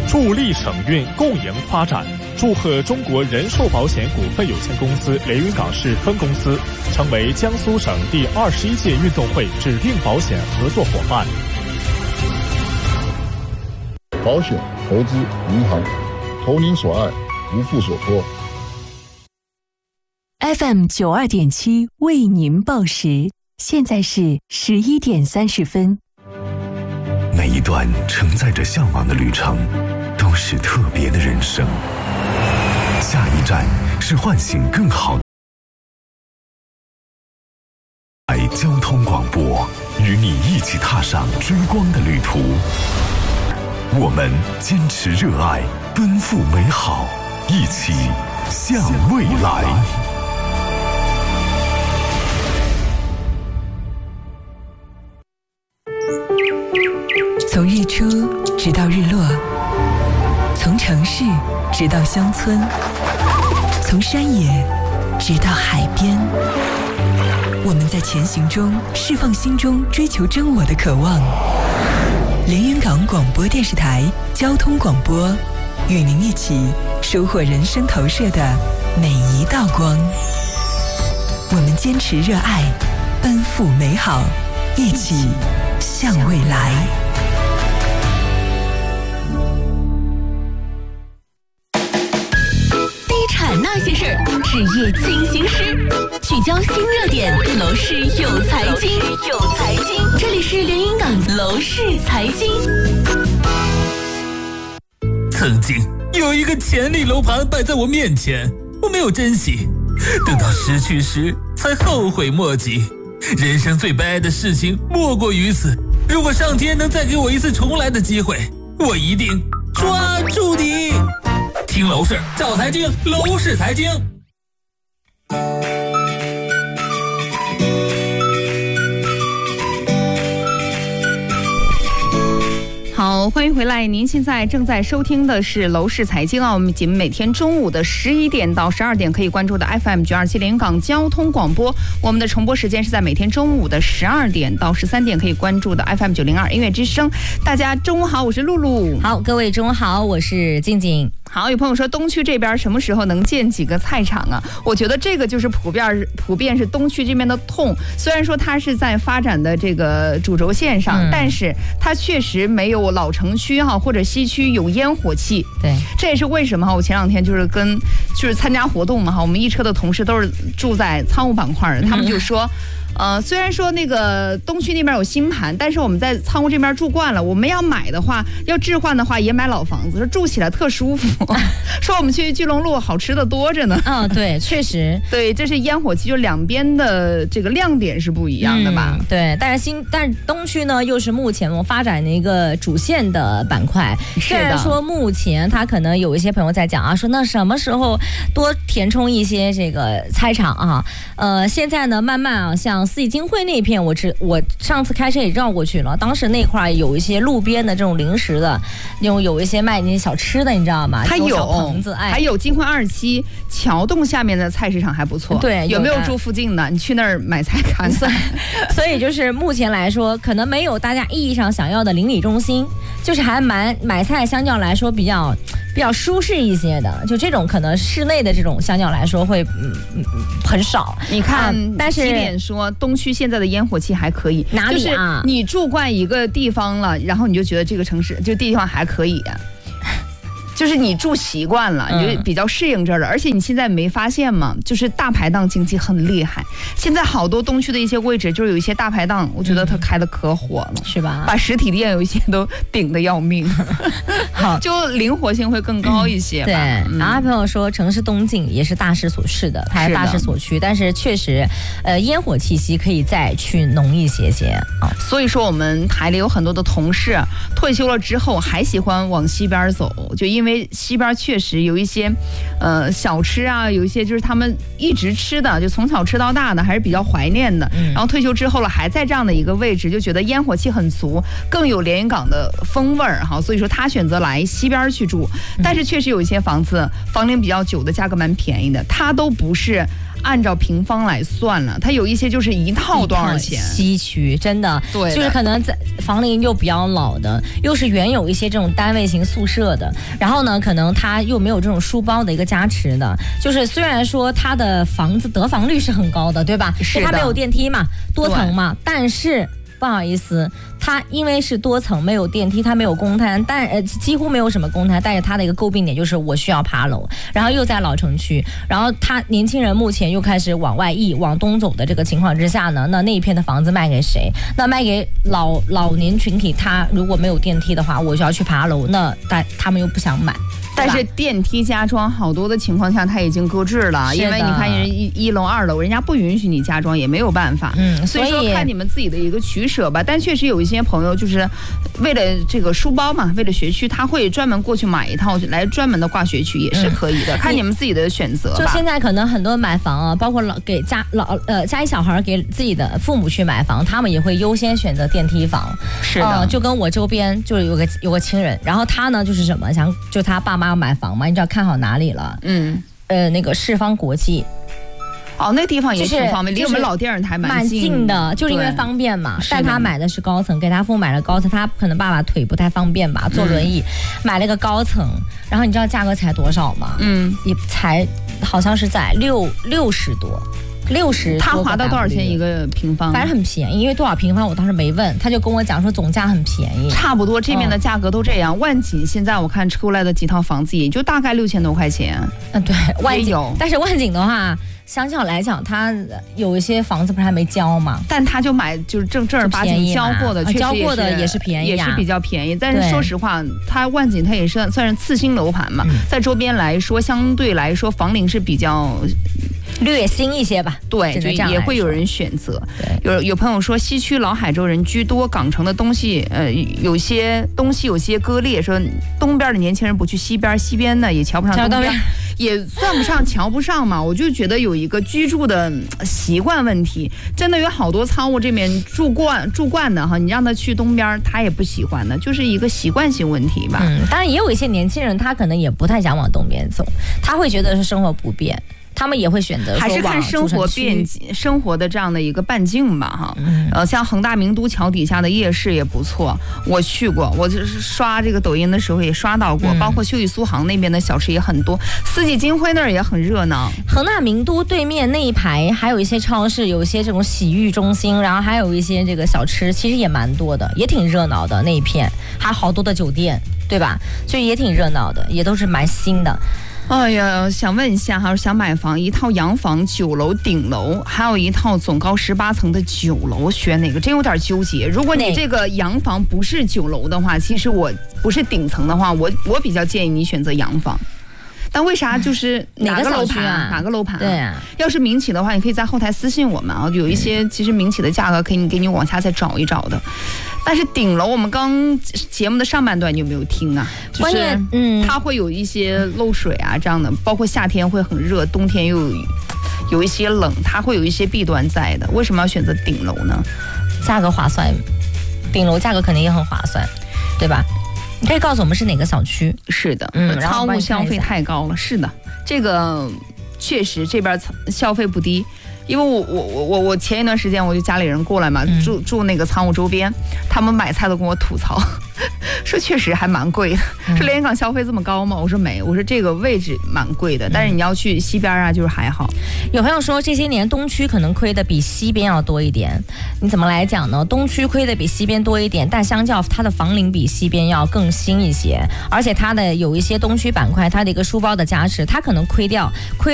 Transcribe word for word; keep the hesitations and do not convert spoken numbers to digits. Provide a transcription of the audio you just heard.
助力省运共赢发展。祝贺中国人寿保险股份有限公司连云港市分公司成为江苏省第二十一届运动会指定保险合作伙伴。 保险、投资、银行，投您所爱，无负所托。 F M 九二点七为您报时，现在是十一点三十分。 每一段承载着向往的旅程，都是特别的人生。下一站是唤醒更好的交通广播，与你一起踏上追光的旅途。我们坚持热爱，奔赴美好，一起向未来。 从日出直到日落，从城市直到乡村，从山野直到海边，我们在前行中释放心中追求真我的渴望。连云港广播电视台交通广播，与您一起收获人生投射的每一道光。我们坚持热爱，奔赴美好，一起向未来。 那些事儿，职业进行时，聚焦新热点，楼市有财经，有财经，这里是连云港楼市财经。 曾经有一个潜力楼盘摆在我面前，我没有珍惜，等到失去时才后悔莫及。人生最悲哀的事情莫过于此。如果上天能再给我一次重来的机会，我一定抓住你。听楼市找财经，楼市财经。 好，欢迎回来！您现在正在收听的是楼市财经啊，我们节目每天中午的十一点到十二点可以关注的 F M 九二七连云港交通广播，我们的重播时间是在每天中午的十二点到十三点可以关注的 F M 九零二音乐之声。大家中午好，我是露露。 好，各位中午好，我是静静。 好，有朋友说东区这边什么时候能建几个菜场啊？我觉得这个就是普遍普遍是东区这边的痛。虽然说它是在发展的这个主轴线上，嗯、但是它确实没有老城区哈或者西区有烟火气。 对， 这也是为什么哈。我前两天就是跟就是参加活动嘛哈，我们一车的同事都是住在仓务板块的，他们就说。嗯呃，虽然说那个东区那边有新盘，但是我们在仓库这边住惯了，我们要买的话，要置换的话，也买老房子，说住起来特舒服。说我们去巨龙路好吃的多着呢。 嗯、哦，对，确实， 对，这是烟火气，就两边的这个亮点是不一样的吧？ 嗯、对，但是新，但是东区呢，又是目前我发展的一个主线的板块。虽然说目前它可能有一些朋友在讲啊，说那什么时候多填充一些这个菜场啊？呃，现在呢，慢慢啊，像四季金汇那片，我知我上次开车也绕过去了。当时那块有一些路边的这种零食的，那种有一些卖那些小吃的，你知道吗？ 它有棚子，哎， 还有金汇二期桥洞下面的菜市场还不错。 对， 有没有住附近的？你去那儿买菜看算。 所以就是目前来说，可能没有大家意义上想要的邻里中心，就是还蛮买菜相较来说比较比较舒适一些的。就这种可能室内的这种相较来说会嗯嗯很少。 你看， 嗯、但是起点说东区现在的烟火气还可以， 哪里啊？ 就是你住惯一个地方了，然后你就觉得这个城市就地方还可以、啊。就是你住习惯了，你就比较适应这儿了、嗯。而且你现在没发现吗？就是大排档经济很厉害。现在好多东区的一些位置，就是有一些大排档，我觉得它开的可火了， 嗯、是吧？ 把实体店有一些都顶得要命。 好， 就灵活性会更高一些吧。 对， 嗯、 然后朋友说城市东进也是大势所趋的，它是大势所趋，但是确实，呃，烟火气息可以再去浓一些些啊。 所以说，我们台里有很多的同事退休了之后还喜欢往西边走，就因为。因为西边确实有一些，呃，小吃啊，有一些就是他们一直吃的，就从小吃到大的，还是比较怀念的。嗯、然后退休之后了，还在这样的一个位置，就觉得烟火气很足，更有连云港的风味儿哈。所以说他选择来西边去住，但是确实有一些房子房龄比较久的，价格蛮便宜的，它都不是按照平方来算了，它有一些就是一套多少钱？ 西区真的， 对的， 就是可能在房龄又比较老的，又是原有一些这种单位型宿舍的，然后呢，可能它又没有这种书包的一个加持的，就是虽然说它的房子得房率是很高的，对吧？ 是的， 它没有电梯嘛，多层嘛，但是。不好意思，它因为是多层，没有电梯，它没有公摊，但呃几乎没有什么公摊，但是它的一个诟病点就是我需要爬楼，然后又在老城区，然后他年轻人目前又开始往外溢，往东走的这个情况之下呢，那那一片的房子卖给谁？那卖给老老年群体，他如果没有电梯的话，我就要去爬楼，那但他们又不想买。 但是电梯加装好多的情况下，它已经搁置了，因为你看人一一楼、二楼，人家不允许你加装，也没有办法。嗯，所以说看你们自己的一个取舍吧。但确实有一些朋友就是为了这个书包嘛，为了学区，他会专门过去买一套来专门的挂学区，也是可以的，嗯、看你们自己的选择吧。 就现在可能很多买房啊，包括老给家老呃家里小孩给自己的父母去买房，他们也会优先选择电梯房。 是的， 呃、就跟我周边就是有个有个亲人，然后他呢就是什么想就他爸妈要买房嘛，你知道看好哪里了？嗯，呃，那个世方国际。 哦，那地方也挺方便，离我们老电视台蛮近, 近的，就是因为方便嘛。但他买的是高层，给他父母买了高层，他可能爸爸腿不太方便吧，坐轮椅，嗯、买了个高层。然后你知道价格才多少吗？嗯，也才好像是在六六十多。六十， 他划到多少钱一个平方？ 反正很便宜，因为多少平方我当时没问，他就跟我讲说总价很便宜， 差不多这面的价格都这样。嗯、万锦现在我看出来的几套房子也就大概六千多块钱。 嗯，对，万锦，但是万锦的话，相较来讲，它有一些房子不是还没交嘛， 但他就买就是正正儿八经交过的，确实交过的也是便宜、啊， 也是比较便宜。但是说实话，它万锦它也是算是次新楼盘嘛，嗯、在周边来说，相对来说房龄是比较。 略新一些吧， 对，就也会有人选择。有有朋友说，西区老海州人居多，港城的东西，呃，有些东西有些割裂，说东边的年轻人不去西边，西边的也瞧不上东边，也算不上瞧不上嘛。我就觉得有一个居住的习惯问题，真的有好多仓务这边住惯住惯的哈，你让他去东边，他也不喜欢的，就是一个习惯性问题吧。 嗯，当然也有一些年轻人，他可能也不太想往东边走，他会觉得是生活不便。他们也会选择还是看生活便生活的这样的一个半径吧哈，嗯、呃，像恒大名都桥底下的夜市也不错，我去过，我就是刷这个抖音的时候也刷到过，嗯、包括秀艺苏杭那边的小吃也很多，四季金辉那儿也很热闹。 恒大名都对面那一排还有一些超市，有一些这种洗浴中心，然后还有一些这个小吃，其实也蛮多的，也挺热闹的那一片，还好多的酒店，对吧？就也挺热闹的，也都是蛮新的。 哎呀，想问一下哈，想买房，一套洋房九楼顶楼，还有一套总高十八层的九楼，选哪个？真有点纠结。如果你这个洋房不是九楼的话，其实我不是顶层的话，我我比较建议你选择洋房。但为啥就是哪个楼盘啊？哪个楼盘、啊？ 对啊， 要是民企的话，你可以在后台私信我们啊，有一些其实民企的价格可以给你往下再找一找的。但是顶楼，我们刚节目的上半段你有没有听啊？ 关键，嗯， 它会有一些漏水啊，这样的，包括夏天会很热，冬天又有有一些冷，它会有一些弊端在的。为什么要选择顶楼呢？ 价格划算，顶楼价格肯定也很划算，对吧？你可以告诉我们是哪个小区？ 是的，嗯，仓务消费太高了。是的，这个确实这边消费不低。因为我我我我我前一段时间我就家里人过来嘛，嗯、住住那个仓务周边，他们买菜都跟我吐槽，说确实还蛮贵的。嗯、说连云港消费这么高吗？我说没，我说这个位置蛮贵的，但是你要去西边啊，就是还好。 有朋友说这些年东区可能亏的比西边要多一点，你怎么来讲呢？东区亏的比西边多一点，但相较它的房龄比西边要更新一些，而且它的有一些东区板块，它的一个书包的加持，它可能亏掉亏。